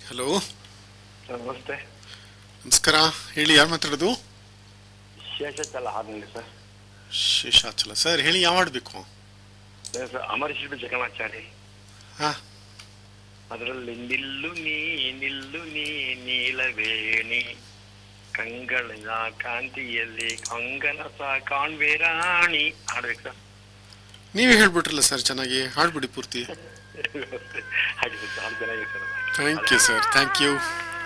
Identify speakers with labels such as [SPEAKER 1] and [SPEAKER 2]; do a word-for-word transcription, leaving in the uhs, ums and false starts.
[SPEAKER 1] Hello
[SPEAKER 2] sir ನಮಸ್ತೆ.
[SPEAKER 1] ನಮಸ್ಕಾರ. ಹೇಳಿ, ಯಾರು ಮಾತಾಡೋದು?
[SPEAKER 2] ಶೇಷಾಚಲ ಹಾರ್ನಲ್ಲಿ ಸರ್.
[SPEAKER 1] ಶೇಷಾಚಲ ಸರ್, ಹೇಳಿ ಯಾವ ಆಡಬೇಕು?
[SPEAKER 2] ಸರ್ ಅಮರಶಿಲ್ಪಿ ಜಗನ್ನಾಚಾರಿ.
[SPEAKER 1] ಹಾ,
[SPEAKER 2] ಅದರಲ್ಲಿ ನಿಲ್ಲು ನೀ ನಿಲ್ಲು ನೀ ನೀಲವೇಣಿ ಕಂಗಳ ಕಾಂತಿಯಲ್ಲಿ ಕಂಗನಸ ಕಾಣ್ವೆ ರಾಣಿ ಆಡ್ಬೇಕು ಸರ್.
[SPEAKER 1] ನೀವೇ ಹೇಳ್ಬಿಟ್ರಲ್ಲ ಸರ್, ಚೆನ್ನಾಗಿ ಹಾಡ್ಬಿಡಿ ಪೂರ್ತಿ.
[SPEAKER 2] ಹಾಗೆ ಸರ್, ಹಾಡು ಚೆನ್ನಾಗಿದೆ sir.
[SPEAKER 1] Thank you sir, thank you.